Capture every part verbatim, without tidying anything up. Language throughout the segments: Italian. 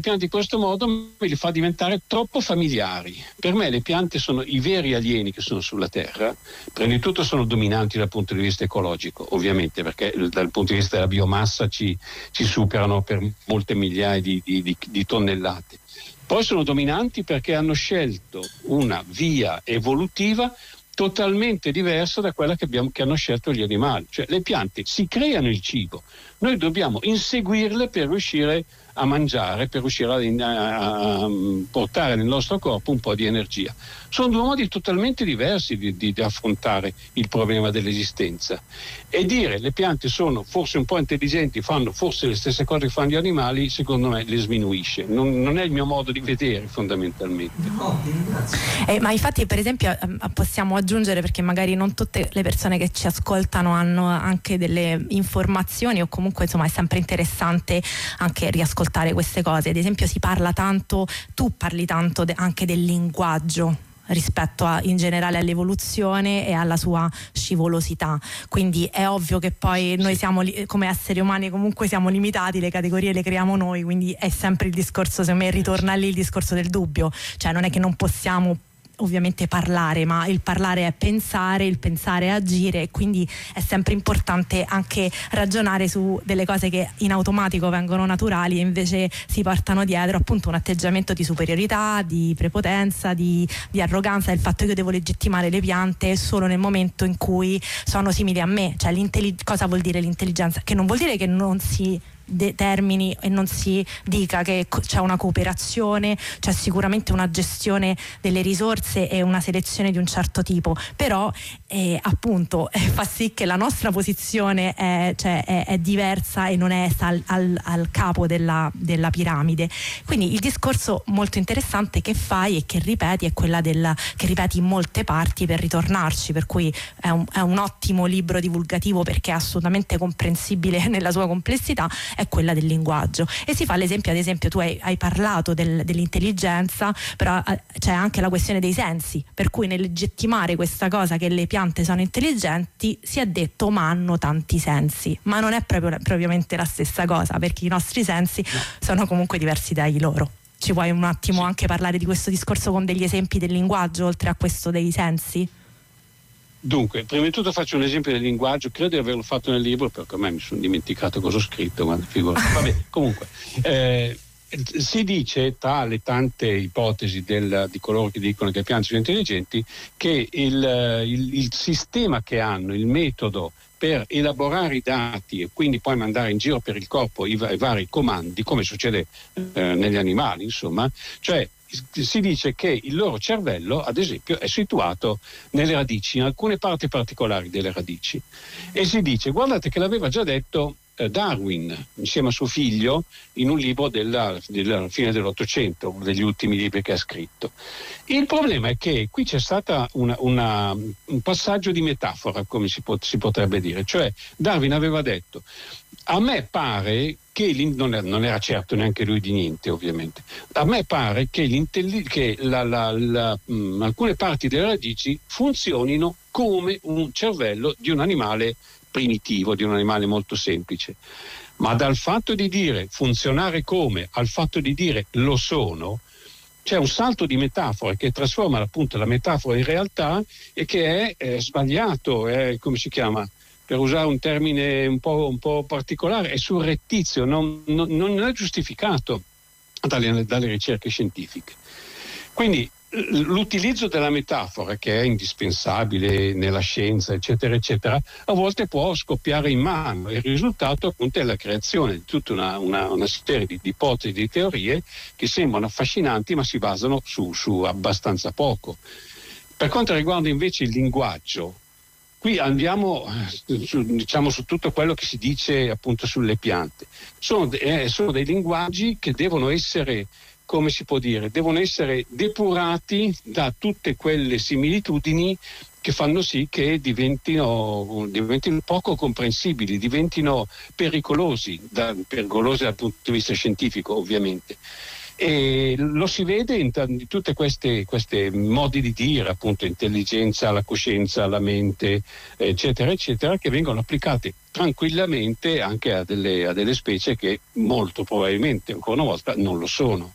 piante in questo modo me li fa diventare troppo familiari. Per me le piante sono i veri alieni che sono sulla Terra. Prima di tutto sono dominanti dal punto di vista ecologico, ovviamente, perché dal punto di vista della biomassa ci, ci superano per molte migliaia di, di, di, di tonnellate. Poi sono dominanti perché hanno scelto una via evolutiva totalmente diversa da quella che, abbiamo, che hanno scelto gli animali. Cioè le piante si creano il cibo, noi dobbiamo inseguirle per riuscire a mangiare, per riuscire a, a, a portare nel nostro corpo un po' di energia. Sono due modi totalmente diversi di, di, di affrontare il problema dell'esistenza. E dire le piante sono forse un po' intelligenti, fanno forse le stesse cose che fanno gli animali, secondo me le sminuisce. Non, non è il mio modo di vedere fondamentalmente. No, eh, ma infatti, per esempio, possiamo aggiungere, perché magari non tutte le persone che ci ascoltano hanno anche delle informazioni, o comunque insomma è sempre interessante anche riascoltare queste cose. Ad esempio si parla tanto, tu parli tanto de- anche del linguaggio rispetto a, in generale all'evoluzione e alla sua scivolosità, quindi è ovvio che poi noi siamo li- come esseri umani comunque siamo limitati, le categorie le creiamo noi, quindi è sempre il discorso, secondo me ritorna lì il discorso del dubbio, cioè non è che non possiamo ovviamente parlare, ma il parlare è pensare, il pensare è agire, e quindi è sempre importante anche ragionare su delle cose che in automatico vengono naturali e invece si portano dietro appunto un atteggiamento di superiorità, di prepotenza, di, di arroganza, il fatto che io devo legittimare le piante solo nel momento in cui sono simili a me. Cioè cosa vuol dire l'intelligenza? Che non vuol dire che non si determini e non si dica che c'è una cooperazione, c'è sicuramente una gestione delle risorse e una selezione di un certo tipo, però eh, appunto eh, fa sì che la nostra posizione è, cioè, è, è diversa e non è al, al, al capo della, della piramide. Quindi il discorso molto interessante che fai e che ripeti è quella del che ripeti in molte parti per ritornarci, per cui è un, è un ottimo libro divulgativo perché è assolutamente comprensibile nella sua complessità, è quella del linguaggio. E si fa l'esempio, ad esempio tu hai, hai parlato del, dell'intelligenza, però eh, c'è anche la questione dei sensi, per cui nel legittimare questa cosa che le piante sono intelligenti si è detto ma hanno tanti sensi, ma non è proprio propriamente la stessa cosa, perché i nostri sensi no. sono comunque diversi dai loro. Ci vuoi un attimo sì. anche parlare di questo discorso con degli esempi del linguaggio oltre a questo dei sensi? Dunque, prima di tutto faccio un esempio del linguaggio, credo di averlo fatto nel libro perché ormai mi sono dimenticato cosa ho scritto, ma figurati. Vabbè, comunque eh, si dice, tra le tante ipotesi del, di coloro che dicono che le piante sono intelligenti, che il, il, il sistema che hanno, il metodo per elaborare i dati e quindi poi mandare in giro per il corpo i, i vari comandi, come succede eh, negli animali, insomma, cioè si dice che il loro cervello, ad esempio, è situato nelle radici, in alcune parti particolari delle radici. E si dice, guardate che l'aveva già detto eh, Darwin, insieme a suo figlio, in un libro della, della fine dell'Ottocento, uno degli ultimi libri che ha scritto. Il problema è che qui c'è stato un passaggio di metafora, come si, pot- si potrebbe dire. Cioè, Darwin aveva detto, a me pare che non era, non era certo neanche lui di niente, ovviamente. A me pare che, che la, la, la, mh, alcune parti delle radici funzionino come un cervello di un animale primitivo, di un animale molto semplice. Ma dal fatto di dire funzionare come al fatto di dire lo sono, c'è un salto di metafora che trasforma appunto la metafora in realtà e che è, è sbagliato, è, come si chiama? Per usare un termine un po', un po' particolare, è surrettizio, non, non, non è giustificato dalle, dalle ricerche scientifiche. Quindi l'utilizzo della metafora, che è indispensabile nella scienza, eccetera, eccetera, a volte può scoppiare in mano. Il risultato appunto è la creazione di tutta una, una, una serie di, di ipotesi, di teorie che sembrano affascinanti ma si basano su, su abbastanza poco. Per quanto riguarda invece il linguaggio, qui andiamo su, diciamo, su tutto quello che si dice appunto sulle piante. Sono, eh, sono dei linguaggi che devono essere, come si può dire, devono essere depurati da tutte quelle similitudini che fanno sì che diventino, diventino poco comprensibili, diventino pericolosi, da, pericolosi dal punto di vista scientifico ovviamente. E lo si vede in, t- in tutte queste, queste modi di dire, appunto intelligenza, la coscienza, la mente, eccetera, eccetera, che vengono applicate tranquillamente anche a delle, a delle specie che molto probabilmente ancora una volta non lo sono.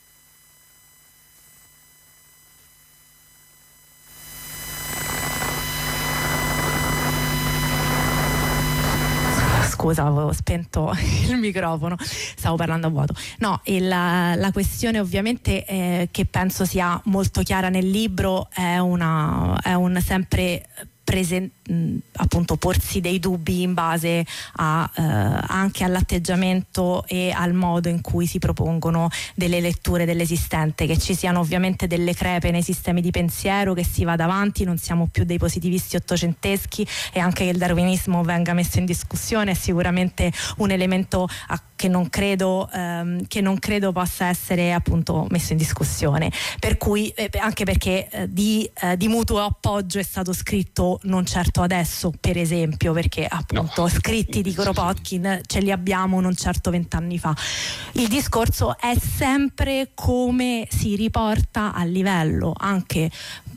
Scusa, avevo spento il microfono, stavo parlando a vuoto. No, il, la questione ovviamente eh, che penso sia molto chiara nel libro è, una, è un sempre presen- mh, appunto porsi dei dubbi in base a, eh, anche all'atteggiamento e al modo in cui si propongono delle letture dell'esistente, che ci siano ovviamente delle crepe nei sistemi di pensiero, che si vada avanti, non siamo più dei positivisti ottocenteschi, e anche che il darwinismo venga messo in discussione è sicuramente un elemento a che non credo ehm, che non credo possa essere appunto messo in discussione, per cui eh, anche perché eh, di, eh, di mutuo appoggio è stato scritto non certo adesso, per esempio, perché appunto no. scritti di Kropotkin ce li abbiamo non certo vent'anni fa. Il discorso è sempre come si riporta a livello anche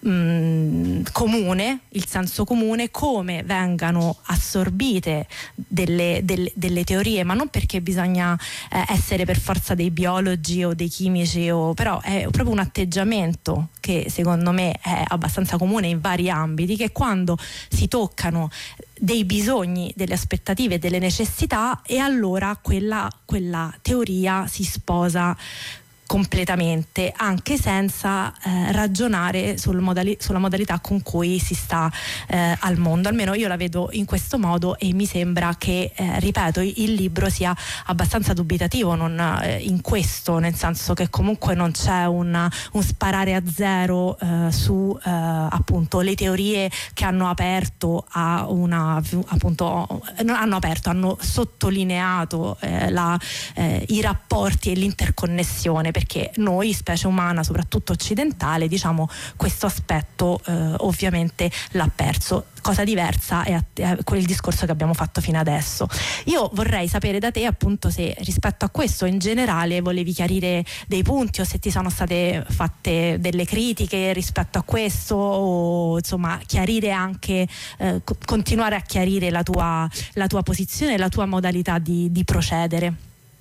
mh, comune, il senso comune, come vengano assorbite delle, delle, delle teorie, ma non perché bisogna eh, essere per forza dei biologi o dei chimici, o, però è proprio un atteggiamento che secondo me è abbastanza comune in vari ambiti, che quando si toccano dei bisogni, delle aspettative, delle necessità, e allora quella, quella teoria si sposa completamente, anche senza eh, ragionare sul modali- sulla modalità con cui si sta eh, al mondo. Almeno io la vedo in questo modo, e mi sembra che, eh, ripeto, il libro sia abbastanza dubitativo non, eh, in questo, nel senso che comunque non c'è un, un sparare a zero eh, su eh, appunto le teorie che hanno aperto a una appunto non hanno aperto, hanno sottolineato eh, la, eh, i rapporti e l'interconnessione, perché noi, specie umana, soprattutto occidentale, diciamo, questo aspetto eh, ovviamente l'ha perso. Cosa diversa è, è quel discorso che abbiamo fatto fino adesso. Io vorrei sapere da te appunto se rispetto a questo in generale volevi chiarire dei punti, o se ti sono state fatte delle critiche rispetto a questo, o insomma chiarire anche eh, co- continuare a chiarire la tua, la tua posizione e la tua modalità di, di procedere.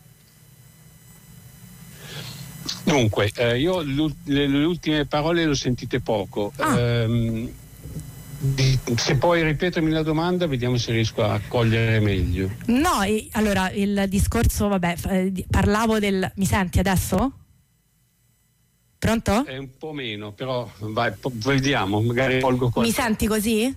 Dunque, eh, io le, le ultime parole le ho sentite poco. Ah. Ehm, di, se puoi ripetermi la domanda, vediamo se riesco a cogliere meglio. No, e, allora il discorso, vabbè, eh, parlavo del... Mi senti adesso? Pronto? È un po' meno, però vai, po- vediamo, magari colgo qualcosa. Mi senti così?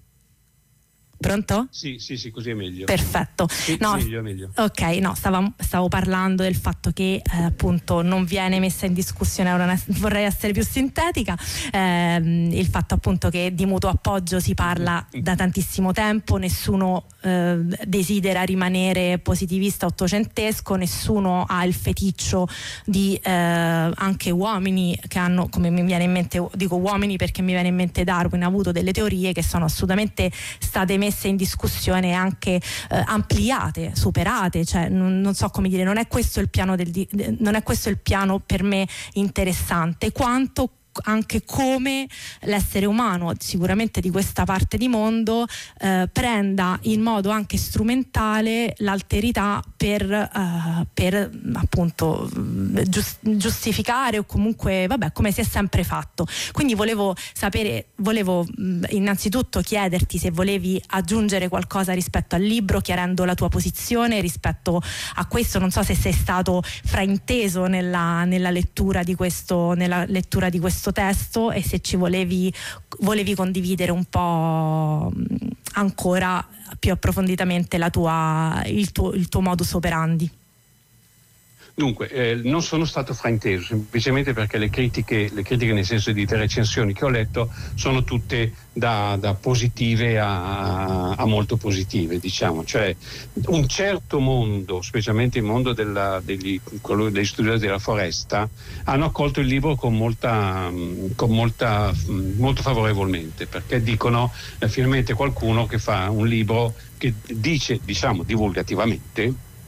Pronto? Sì, sì, sì, così è meglio. Perfetto. Sì, no, meglio, meglio. Ok, no, stavo, stavo parlando del fatto che eh, appunto non viene messa in discussione, ora ne, vorrei essere più sintetica, ehm, il fatto appunto che di mutuo appoggio si parla da tantissimo tempo, nessuno eh, desidera rimanere positivista ottocentesco, nessuno ha il feticcio di eh, anche uomini che hanno, come mi viene in mente, dico uomini perché mi viene in mente Darwin, ha avuto delle teorie che sono assolutamente state messe messe in discussione, anche eh, ampliate, superate, cioè non, non so come dire, non è questo il piano del di, non è questo il piano per me interessante, quanto anche come l'essere umano, sicuramente di questa parte di mondo, eh, prenda in modo anche strumentale l'alterità per, eh, per appunto giust- giustificare o comunque vabbè come si è sempre fatto. Quindi volevo sapere, volevo mh, innanzitutto chiederti se volevi aggiungere qualcosa rispetto al libro, chiarendo la tua posizione rispetto a questo. Non so se sei stato frainteso nella, nella lettura di questo nella lettura di questo testo, e se ci volevi volevi condividere un po' ancora più approfonditamente la tua, il tuo, il tuo modus operandi. Dunque, eh, non sono stato frainteso, semplicemente perché le critiche, le critiche nel senso di recensioni che ho letto sono tutte da, da positive a, a molto positive, diciamo. Cioè un certo mondo, specialmente il mondo della, degli, quello degli studiosi della foresta, hanno accolto il libro con molta, con molta molto favorevolmente, perché dicono eh, finalmente qualcuno che fa un libro che dice, diciamo, divulgativamente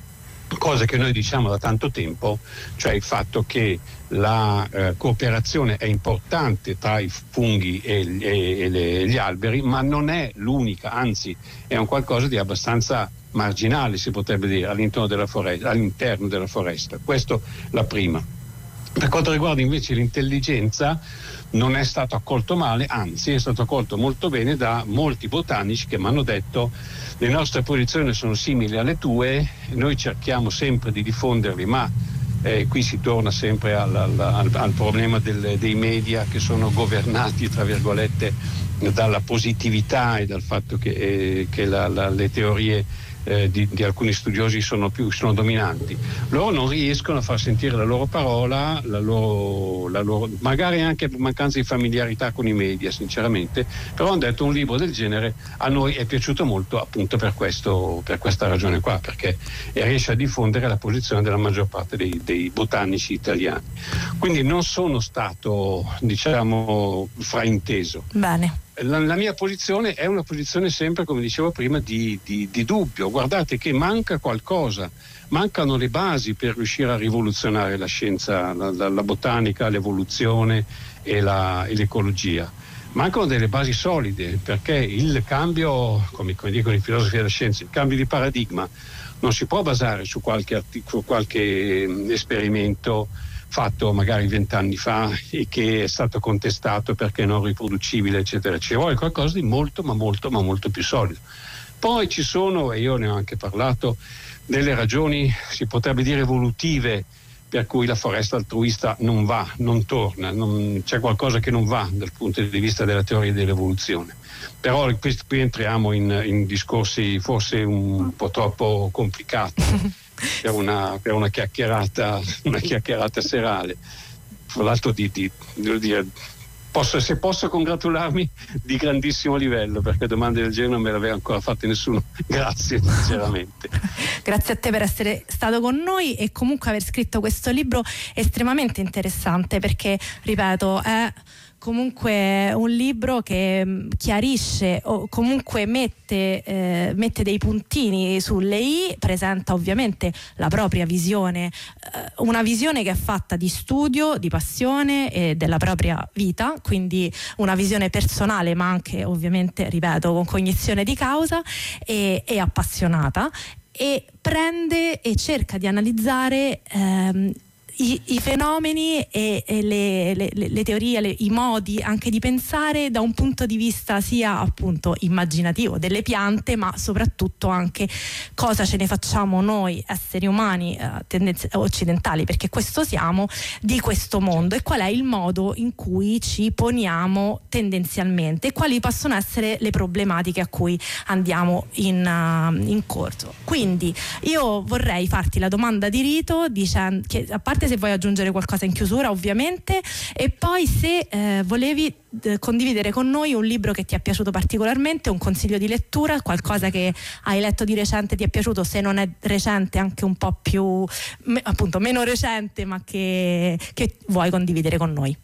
cosa che noi diciamo da tanto tempo, cioè il fatto che la eh, cooperazione è importante tra i funghi e, e, e le, gli alberi, ma non è l'unica, anzi è un qualcosa di abbastanza marginale, si potrebbe dire, all'interno della foresta, all'interno della foresta. Questo la prima. Per quanto riguarda invece l'intelligenza, non è stato accolto male, anzi è stato accolto molto bene da molti botanici che mi hanno detto: le nostre posizioni sono simili alle tue, noi cerchiamo sempre di diffonderli, ma eh, qui si torna sempre al, al, al, al problema del, dei media che sono governati tra virgolette dalla positività e dal fatto che, eh, che la, la, le teorie Eh, di, di alcuni studiosi sono più sono dominanti. Loro non riescono a far sentire la loro parola, la loro, la loro, magari anche per mancanza di familiarità con i media, sinceramente, però hanno detto un libro del genere a noi è piaciuto molto appunto per questo, per questa ragione qua, perché riesce a diffondere la posizione della maggior parte dei, dei botanici italiani. Quindi non sono stato, diciamo, frainteso. Bene. La, la mia posizione è una posizione sempre, come dicevo prima, di, di, di dubbio. Guardate che manca qualcosa, mancano le basi per riuscire a rivoluzionare la scienza, la, la, la botanica, l'evoluzione e, la, e l'ecologia. Mancano delle basi solide, perché il cambio, come, come dicono i filosofi della scienza, il cambio di paradigma non si può basare su qualche, artic- qualche esperimento fatto magari vent'anni fa e che è stato contestato perché non riproducibile, eccetera. Ci vuole qualcosa di molto ma molto ma molto più solido. Poi ci sono, e io ne ho anche parlato, delle ragioni, si potrebbe dire evolutive, per cui la foresta altruista non va, non torna, non, c'è qualcosa che non va dal punto di vista della teoria dell'evoluzione. Però qui entriamo in, in discorsi forse un po' troppo complicati per una, per una chiacchierata una chiacchierata serale. Tra l'altro di, di, devo dire, posso, se posso congratularmi di grandissimo livello, perché domande del genere non me le aveva ancora fatte nessuno. Grazie sinceramente. Grazie a te per essere stato con noi e comunque aver scritto questo libro estremamente interessante, perché ripeto è comunque un libro che chiarisce o comunque mette, eh, mette dei puntini sulle i, presenta ovviamente la propria visione, eh, una visione che è fatta di studio, di passione e della propria vita, quindi una visione personale ma anche ovviamente, ripeto, con cognizione di causa e, e appassionata, e prende e cerca di analizzare ehm, I, i fenomeni e, e le, le, le teorie, le, i modi anche di pensare da un punto di vista sia appunto immaginativo delle piante, ma soprattutto anche cosa ce ne facciamo noi esseri umani eh, tendenze, occidentali, perché questo siamo, di questo mondo, e qual è il modo in cui ci poniamo tendenzialmente e quali possono essere le problematiche a cui andiamo in, uh, in corso. Quindi io vorrei farti la domanda di rito, dicendo che, a parte se vuoi aggiungere qualcosa in chiusura ovviamente, e poi se eh, volevi eh, condividere con noi un libro che ti è piaciuto particolarmente, un consiglio di lettura, qualcosa che hai letto di recente ti è piaciuto, se non è recente anche un po' più me, appunto meno recente, ma che, che vuoi condividere con noi.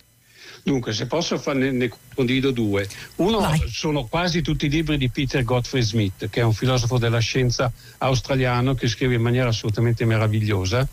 Dunque, se posso farne, ne condivido due. Uno Vai. Sono quasi tutti i libri di Peter Gottfried Smith, che è un filosofo della scienza australiano che scrive in maniera assolutamente meravigliosa.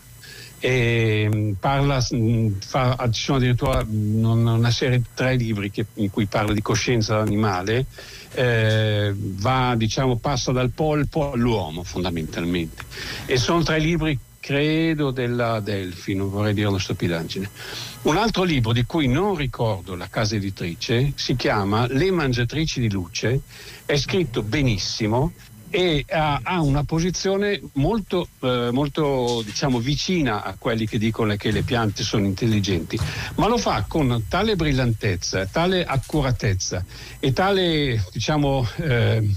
E parla, fa, ci sono addirittura una serie di tre libri che, in cui parla di coscienza dell'animale, eh, va, diciamo, passa dal polpo all'uomo fondamentalmente, e sono tre libri credo della Delphi, non vorrei dire una stupidaggine. Un altro libro di cui non ricordo la casa editrice si chiama Le mangiatrici di luce, è scritto benissimo e ha, ha una posizione molto, eh, molto diciamo vicina a quelli che dicono che le piante sono intelligenti, ma lo fa con tale brillantezza, tale accuratezza e tale, diciamo, eh,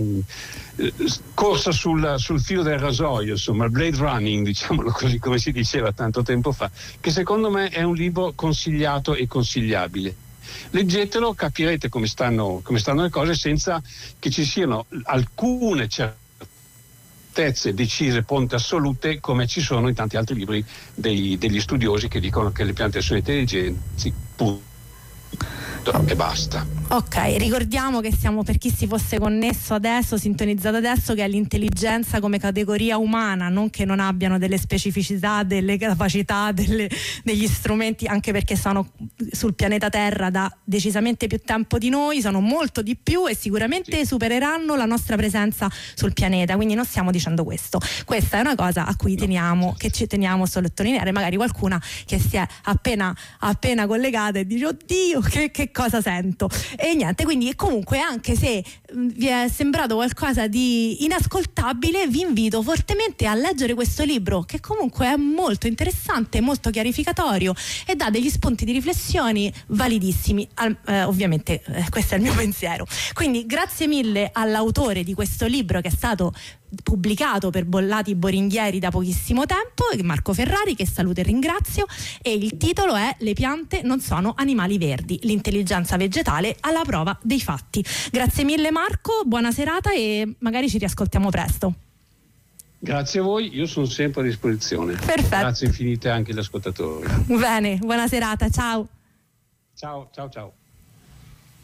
corsa sul, sul filo del rasoio, insomma, blade running, diciamolo così, come si diceva tanto tempo fa, che secondo me è un libro consigliato e consigliabile. Leggetelo, capirete come stanno, come stanno le cose, senza che ci siano alcune certezze decise, ponte assolute, come ci sono in tanti altri libri dei, degli studiosi che dicono che le piante sono intelligenti, punto e basta. Ok, ricordiamo che siamo, per chi si fosse connesso adesso, sintonizzato adesso, che è l'intelligenza come categoria umana, non che non abbiano delle specificità, delle capacità, delle, degli strumenti, anche perché sono sul pianeta Terra da decisamente più tempo di noi, sono molto di più e sicuramente sì. supereranno la nostra presenza sul pianeta, quindi non stiamo dicendo questo. Questa è una cosa a cui teniamo, no, che ci teniamo a sottolineare, magari qualcuna che si è appena, appena collegata e dice oddio che, che cosa sento. E niente, quindi comunque anche se vi è sembrato qualcosa di inascoltabile, vi invito fortemente a leggere questo libro, che comunque è molto interessante, molto chiarificatorio e dà degli spunti di riflessioni validissimi. Al, eh, ovviamente eh, questo è il mio pensiero. Quindi grazie mille all'autore di questo libro, che è stato pubblicato per Bollati Boringhieri da pochissimo tempo, Marco Ferrari, che saluto e ringrazio, e il titolo è Le piante non sono animali verdi, l'intelligenza vegetale alla prova dei fatti. Grazie mille Marco, buona serata e magari ci riascoltiamo presto. Grazie a voi, io sono sempre a disposizione. Perfetto. Grazie infinite anche agli ascoltatori. Bene, buona serata, ciao. Ciao, ciao, ciao.